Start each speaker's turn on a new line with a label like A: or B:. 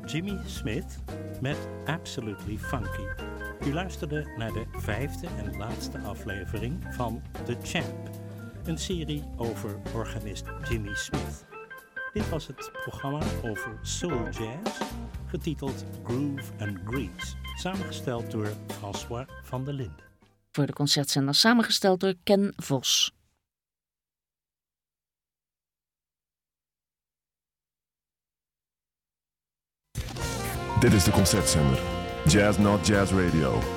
A: Jimmy Smith met Absolutely Funky. U luisterde naar de 5e en laatste aflevering van The Champ, een serie over organist Jimmy Smith. Dit was het programma over soul jazz, getiteld Groove and Grease, samengesteld door François van der Linden.
B: Voor de concertzender samengesteld door Ken Vos.
C: Dit is de Concertzender. Jazz Not Jazz Radio.